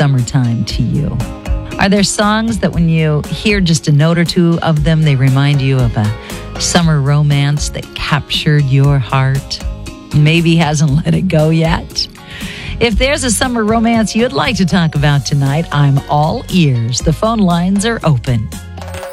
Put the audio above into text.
summertime to you? Are there songs that when you hear just a note or two of them, they remind you of a summer romance that captured your heart? Maybe hasn't let it go yet? If there's a summer romance you'd like to talk about tonight, I'm all ears. The phone lines are open.